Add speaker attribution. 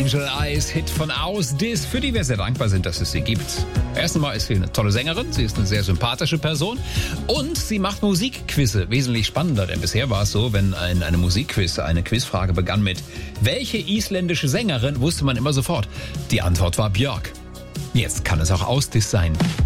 Speaker 1: Angel Eyes, Hit von Ausdis, für die wir sehr dankbar sind, dass es sie gibt. Erstens mal ist sie eine tolle Sängerin, sie ist eine sehr sympathische Person und sie macht Musikquizze. Wesentlich spannender, denn bisher war es so, wenn eine Musikquiz, eine Quizfrage begann mit welche isländische Sängerin, wusste man immer sofort. Die Antwort war Björk. Jetzt kann es auch Ausdis sein.